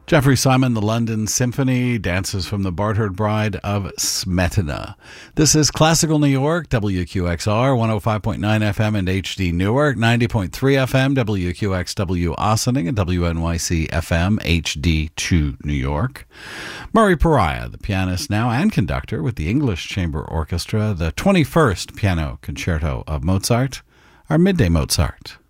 Jeffrey Simon, the London Symphony, Dances from the Bartered Bride of Smetana. This is Classical New York, WQXR, 105.9 FM and HD Newark, 90.3 FM, WQXW Ossining, and WNYC FM, HD2 New York. Murray Pariah, the pianist now and conductor with the English Chamber Orchestra, the 21st Piano Concerto of Mozart, our Midday Mozart.